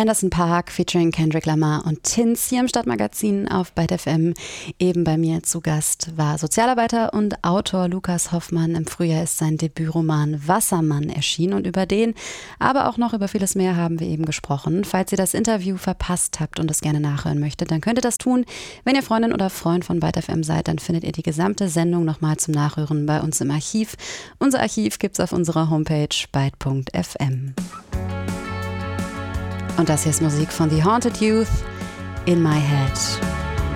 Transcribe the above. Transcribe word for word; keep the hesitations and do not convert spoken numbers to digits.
Anderson .Paak featuring Kendrick Lamar und Tinz hier im Stadtmagazin auf Byte F M. Eben bei mir zu Gast war Sozialarbeiter und Autor Lukas Hoffmann. Im Frühjahr ist sein Debütroman Wassermann erschienen und über den, aber auch noch über vieles mehr haben wir eben gesprochen. Falls ihr das Interview verpasst habt und es gerne nachhören möchtet, dann könnt ihr das tun. Wenn ihr Freundin oder Freund von Byte F M seid, dann findet ihr die gesamte Sendung nochmal zum Nachhören bei uns im Archiv. Unser Archiv gibt's auf unserer Homepage byte punkt f m. Und das hier ist Musik von The Haunted Youth, In My Head.